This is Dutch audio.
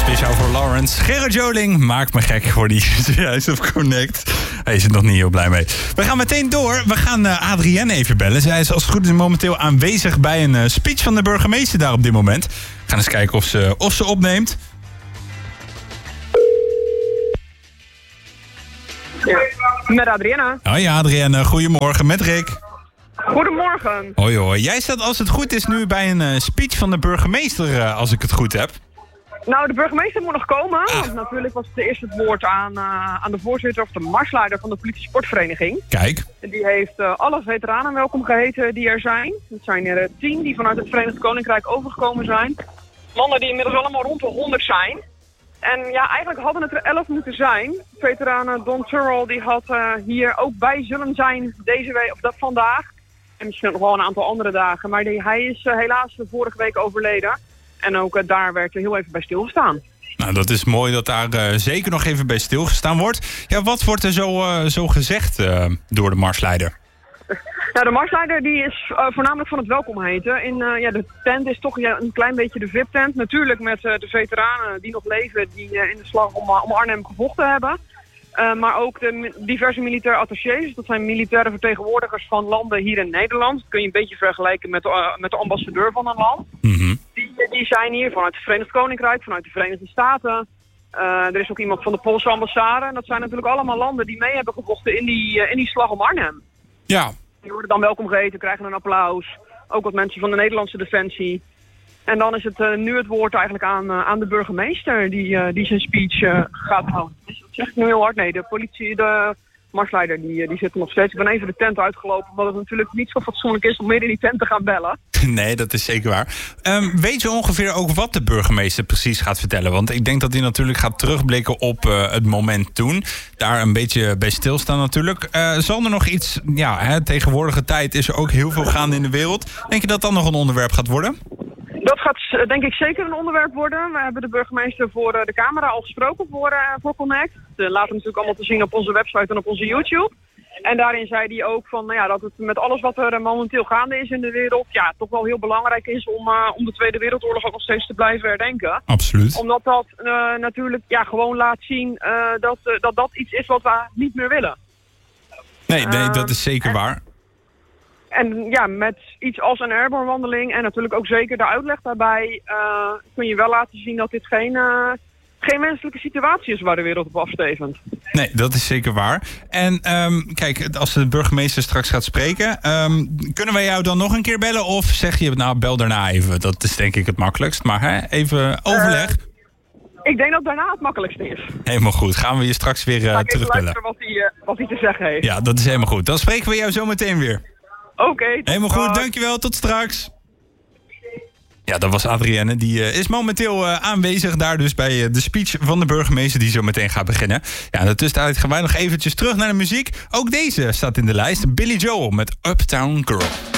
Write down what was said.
Speciaal voor Lawrence. Gerard Joling maakt me gek voor die juist op Connect. Hij is er nog niet heel blij mee. We gaan meteen door. We gaan Adrienne even bellen. Zij is als het goed is momenteel aanwezig bij een speech van de burgemeester daar op dit moment. We gaan eens kijken of ze opneemt. Ja, met Adrienne. Hoi Adrienne, goedemorgen. Met Rick. Goedemorgen. Hoi hoi. Jij staat als het goed is nu bij een speech van de burgemeester, als ik het goed heb. Nou, de burgemeester moet nog komen. Want natuurlijk was het eerst het woord aan de voorzitter of de marsleider van de politie-sportvereniging. Kijk. Die heeft alle veteranen welkom geheten die er zijn. Het zijn er 10 die vanuit het Verenigd Koninkrijk overgekomen zijn. Mannen die inmiddels allemaal rond de 100 zijn. En ja, eigenlijk hadden het er 11 moeten zijn. Veteranen Don Turrell die had hier ook bij zullen zijn deze week of vandaag. En misschien nog wel een aantal andere dagen. Maar hij is helaas vorige week overleden. En ook daar werd er heel even bij stilgestaan. Nou, dat is mooi dat daar zeker nog even bij stilgestaan wordt. Ja, wat wordt er zo gezegd door de marsleider? Nou, de marsleider die is voornamelijk van het welkom heten. De tent is toch een klein beetje de VIP-tent. Natuurlijk met de veteranen die nog leven, die in de slag om Arnhem gevochten hebben. Maar ook de diverse militaire attachés. Dat zijn militaire vertegenwoordigers van landen hier in Nederland. Dat kun je een beetje vergelijken met de ambassadeur van een land. Mm-hmm. Die zijn hier vanuit het Verenigd Koninkrijk, vanuit de Verenigde Staten. Er is ook iemand van de Poolse ambassade. En dat zijn natuurlijk allemaal landen die mee hebben gevochten in die slag om Arnhem. Ja. Die worden dan welkom geheten, krijgen een applaus. Ook wat mensen van de Nederlandse Defensie. En dan is het nu het woord eigenlijk aan de burgemeester die zijn speech gaat houden. Dat zeg ik nu heel hard. Nee, de marsleider die zit er nog steeds. Ik ben even de tent uitgelopen, omdat het natuurlijk niet zo fatsoenlijk is om midden in die tent te gaan bellen. Nee, dat is zeker waar. Weet je ongeveer ook wat de burgemeester precies gaat vertellen? Want ik denk dat hij natuurlijk gaat terugblikken op het moment toen. Daar een beetje bij stilstaan natuurlijk. Zal er nog iets, tegenwoordige tijd is er ook heel veel gaande in de wereld. Denk je dat dat nog een onderwerp gaat worden? Dat gaat denk ik zeker een onderwerp worden. We hebben de burgemeester voor de camera al gesproken voor Connect. We laten natuurlijk allemaal te zien op onze website en op onze YouTube. En daarin zei hij ook van, dat het met alles wat er momenteel gaande is in de wereld, toch wel heel belangrijk is om de Tweede Wereldoorlog ook nog steeds te blijven herdenken. Absoluut. Omdat dat natuurlijk gewoon laat zien dat iets is wat we niet meer willen. Nee, dat is zeker waar. En met iets als een airborne wandeling en natuurlijk ook zeker de uitleg daarbij kun je wel laten zien dat dit geen menselijke situatie is waar de wereld op afstevend. Nee, dat is zeker waar. En kijk, als de burgemeester straks gaat spreken, kunnen wij jou dan nog een keer bellen? Of zeg je, bel daarna even. Dat is denk ik het makkelijkst. Maar even overleg. Ik denk dat daarna het makkelijkste is. Helemaal goed. Gaan we je straks weer terugbellen. Wat hij te zeggen heeft. Ja, dat is helemaal goed. Dan spreken we jou zo meteen weer. Oké. Helemaal goed, dankjewel. Tot straks. Ja, dat was Adrienne. Die is momenteel aanwezig daar dus bij de speech van de burgemeester die zo meteen gaat beginnen. Ja, in de tussentijd gaan wij nog eventjes terug naar de muziek. Ook deze staat in de lijst. Billy Joel met Uptown Girl.